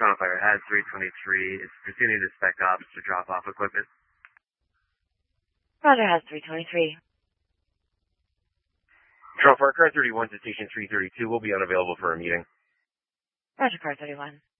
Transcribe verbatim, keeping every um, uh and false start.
Toronto Fire has three twenty-three. It's proceeding to spec ops to drop off equipment. Roger, has three twenty-three. Toronto Fire, car thirty-one to station three thirty-two will be unavailable for a meeting. Roger, car thirty-one.